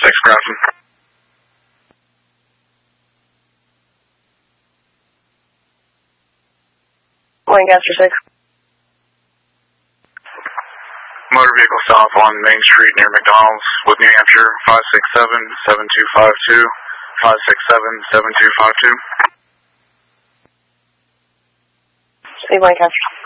6 Grafton. Lancaster 6. Motor vehicle stop on Main Street near McDonald's with New Hampshire, 567-7252, 567-7252. Steve Lancaster.